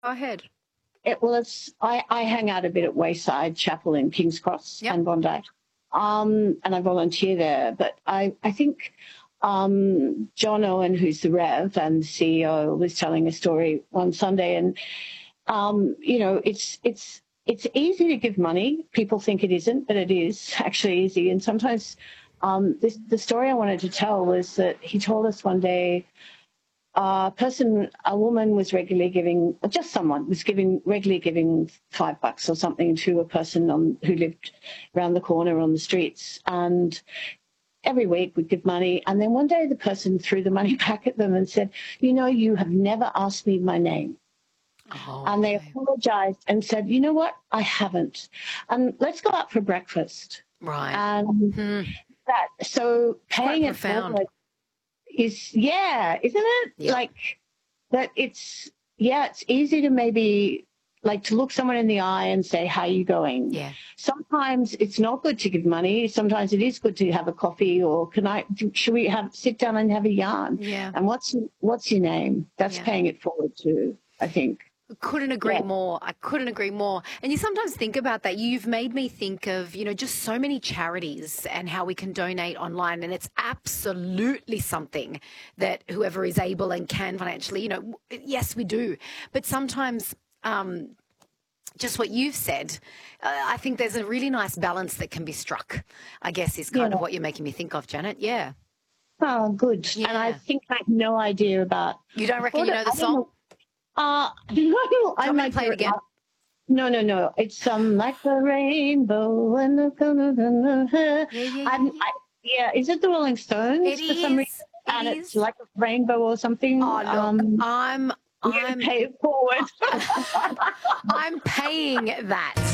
Go ahead. I hang out a bit at Wayside Chapel in King's Cross Yep. and Bondi, and I volunteer there. But I think John Owen, who's the Rev and the CEO, was telling a story one Sunday, and it's easy to give money. People think it isn't, but it is actually easy. And sometimes the story I wanted to tell was that he told us one day a woman was regularly giving, just someone was regularly giving $5 or something to a person who lived around the corner on the streets. And every week we'd give money. And then one day the person threw the money back at them and said, you have never asked me my name. Oh, And they okay. apologized and said, you know what? I haven't. And let's go out for breakfast. Right. And so paying quite it profound. forward isn't it? Yeah. Like that it's easy to maybe like to look someone in the eye and say, how are you going? Yeah. Sometimes it's not good to give money. Sometimes it is good to have a coffee or should we sit down and have a yarn? Yeah. And what's your name? That's Yeah. paying it forward too, I think. Couldn't agree Yeah. more. I couldn't agree more. And you sometimes think about that. You've made me think of, just so many charities and how we can donate online. And it's absolutely something that whoever is able and can financially, yes, we do. But sometimes just what you've said, I think there's a really nice balance that can be struck, I guess, is kind of what you're making me think of, Janet. Yeah. Oh, good. Yeah. And I think I have no idea about. You don't reckon you know the song? No, I'm going to play it again. No. It's like the rainbow and Yeah. Is it the Rolling Stones? It for some is. reason? And It it's is. like a rainbow or something. Oh, look, I'm pay it forward. I'm paying that.